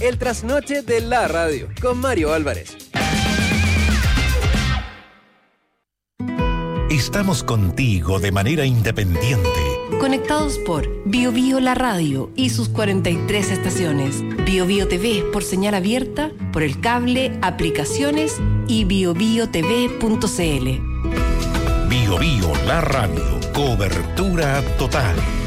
el trasnoche de la radio, con Mario Álvarez. Estamos contigo de manera independiente. Conectados por Bio Bio La Radio y sus 43 estaciones. Bio Bio TV por señal abierta, por el cable, aplicaciones y biobiotv.cl. Bio Bio La Radio, cobertura total.